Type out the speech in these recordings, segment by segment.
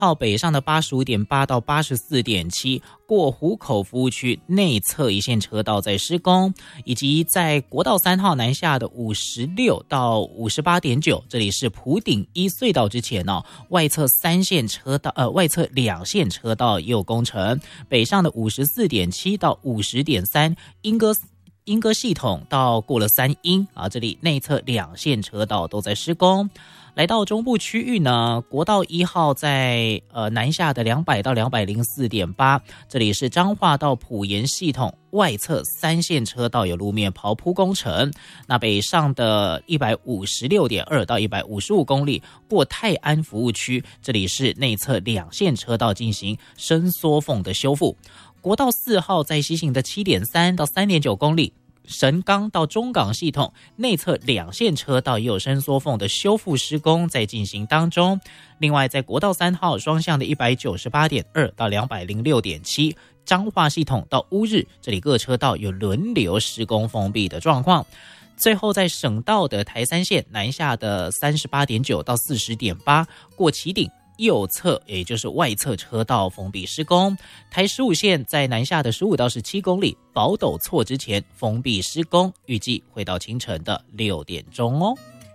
号北上的85.8到84.7，过湖口服务区内侧一线车道在施工，以及在国道3号南下的56到58.9，这里是埔顶一隧道之前外侧2线车道也有工程，北上的54.7到50.3，莺歌系统到过了3英这里内侧2线车道都在施工。来到中部区域呢，国道1号在南下的200到204.8，这里是彰化到埔盐系统外侧3线车道有路面刨铺工程。那北上的156.2到155公里过泰安服务区，这里是内侧2线车道进行伸缩缝的修复。国道4号在西行的7.3到3.9公里，神冈到中港系统内侧2线车道也有伸缩缝的修复施工在进行当中。另外在国道3号双向的198.2到206.7，彰化系统到乌日，这里各车道有轮流施工封闭的状况。最后在省道的台3线南下的38.9到40.8，过旗顶右侧也就是外侧车道封闭施工。台15线在南下的15到17公里宝斗错之前封闭施工，预计会到清晨的6点钟哦。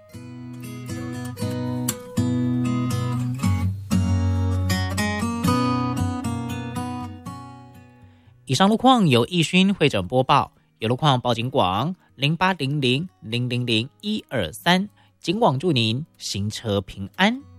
以上路况由义勋会诊播报，有路况报警广0800000123，警广祝您行车平安。